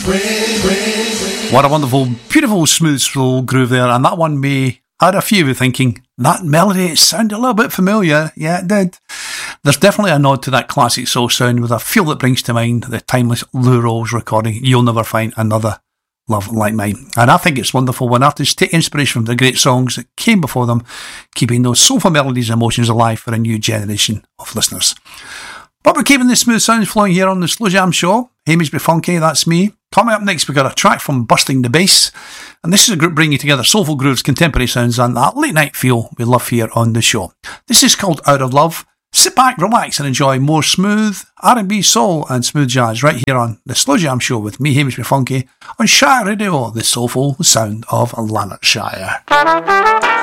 What a wonderful, beautiful, smooth, slow groove there. And that one had a few of you thinking, that melody, it sounded a little bit familiar. Yeah, it did. There's definitely a nod to that classic soul sound with a feel that brings to mind the timeless Lou Rawls recording, You'll Never Find Another Love Like Mine. And I think it's wonderful when artists take inspiration from the great songs that came before them, keeping those soulful melodies and emotions alive for a new generation of listeners. But we're keeping the smooth sounds flowing here on the Slow Jam Show. Hamish Be Funky, that's me. Coming up next, we've got a track from Busting the Bass. And this is a group bringing together soulful grooves, contemporary sounds, and that late night feel we love here on the show. This is called Out of Love. Sit back, relax, and enjoy more smooth R&B, soul, and smooth jazz right here on the Slow Jam Show with me, Hamish Be Funky, on Shire Radio, the soulful sound of Lanarkshire.